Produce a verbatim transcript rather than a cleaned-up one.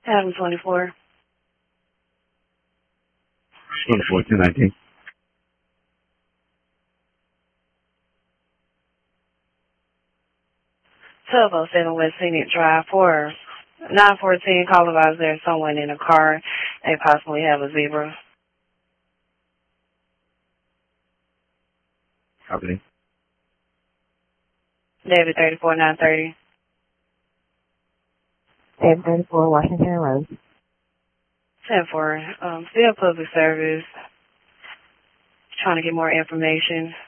Adam twenty-four. twenty-four, two nineteen. twelve oh seven West Scenic Drive for nine fourteen. Call advise there's someone in a car. They possibly have a zebra. Company. David thirty-four nine thirty. David thirty-four, Washington Road. ten four. Um, still public service. Trying to get more information.